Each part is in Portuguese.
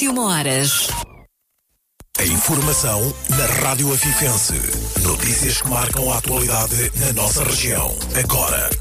21h. A informação na Rádio Afifense. Notícias que marcam a atualidade na nossa região. Agora.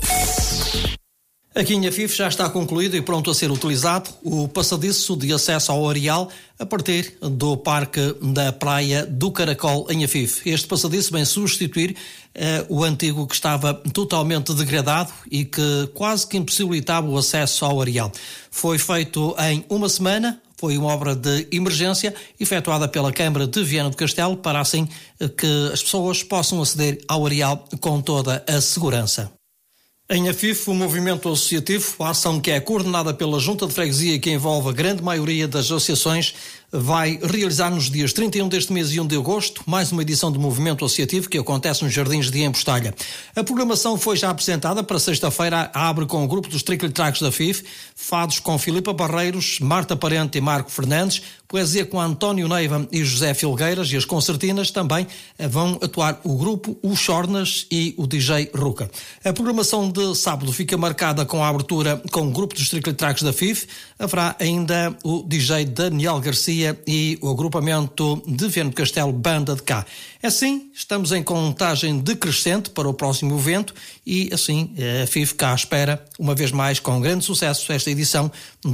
Aqui em Afif já está concluído e pronto a ser utilizado o passadiço de acesso ao areal a partir do Parque da Praia do Caracol em Afif. Este passadiço vem substituir o antigo que estava totalmente degradado e que quase que impossibilitava o acesso ao areal. Foi feito em uma semana. Foi uma obra de emergência efetuada pela Câmara de Viana do Castelo para assim que as pessoas possam aceder ao areal com toda a segurança. Em Afif, o movimento associativo, a ação que é coordenada pela Junta de Freguesia e que envolve a grande maioria das associações, vai realizar nos dias 31 deste mês e 1 de agosto mais uma edição do movimento associativo que acontece nos Jardins de Embostalha. A programação foi já apresentada para sexta-feira, abre com o grupo dos Tricle-Tracks da Afif, fados com Filipa Barreiros, Marta Parente e Marco Fernandes, poesia com António Neiva e José Filgueiras, e as concertinas também vão atuar o grupo, o Chornas e o DJ Ruca. A programação de sábado fica marcada com a abertura com o grupo dos Tricle-Tracks da Afif, haverá ainda o DJ Daniel Garcia e o agrupamento de Viana do Castelo Banda de Cá. Assim, estamos em contagem decrescente para o próximo evento e assim a FIF cá à espera, uma vez mais com grande sucesso, esta edição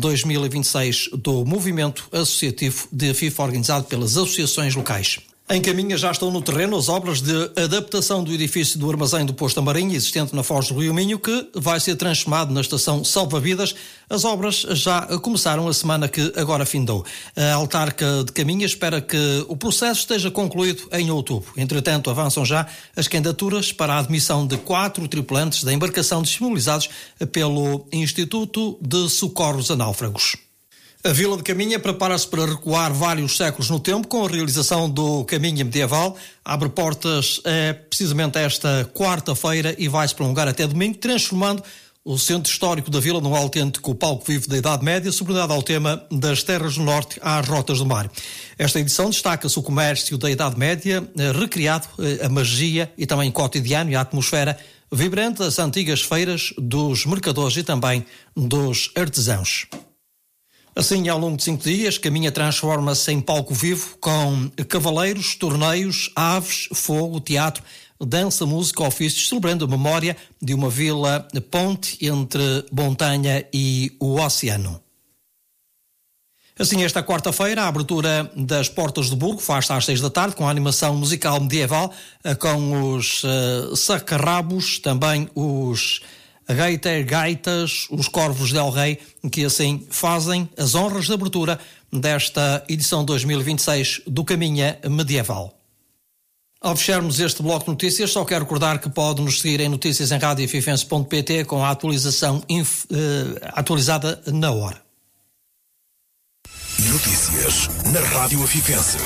2026 do Movimento Associativo de FIF organizado pelas associações locais. Em Caminha já estão no terreno as obras de adaptação do edifício do armazém do Posto da Marinha, existente na Foz do Rio Minho, que vai ser transformado na estação Salva-Vidas. As obras já começaram a semana que agora findou. A autarca de Caminha espera que o processo esteja concluído em outubro. Entretanto, avançam já as candidaturas para a admissão de 4 tripulantes da embarcação disponibilizados pelo Instituto de Socorros a Náufragos. A Vila de Caminha prepara-se para recuar vários séculos no tempo com a realização do Caminha Medieval. Abre portas precisamente esta quarta-feira e vai-se prolongar até domingo, transformando o centro histórico da vila num autêntico palco vivo da Idade Média, sobredado ao tema das terras do norte às rotas do mar. Esta edição destaca-se o comércio da Idade Média, recriado a magia e também o cotidiano e a atmosfera vibrante das antigas feiras, dos mercadores e também dos artesãos. Assim, ao longo de 5 dias, Caminha transforma-se em palco vivo com cavaleiros, torneios, aves, fogo, teatro, dança, música, ofícios, celebrando a memória de uma vila ponte entre montanha e o oceano. Assim, esta quarta-feira, a abertura das Portas do Burgo faz-se às 6 da tarde, com a animação musical medieval, com os sacarrabos, também os gaitas, os corvos del rei, que assim fazem as honras de abertura desta edição 2026 do Caminha Medieval. Ao fecharmos este bloco de notícias, só quero recordar que pode nos seguir em notícias em radioafifense.pt com a atualização atualizada na hora. Notícias na Rádio Afifense.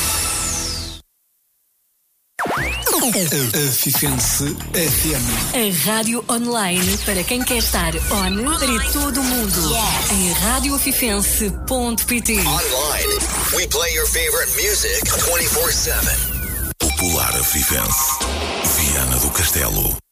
Afifense FM. A rádio online para quem quer estar on para todo o mundo. Em radioafifense.pt. Online, we play your favorite music 24/7. Popular Afifense. Viana do Castelo.